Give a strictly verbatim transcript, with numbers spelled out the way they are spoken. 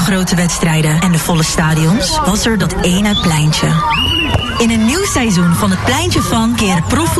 grote wedstrijden en de volle stadions was er dat ene pleintje. In een nieuw seizoen van het Pleintje van keren profvoetbal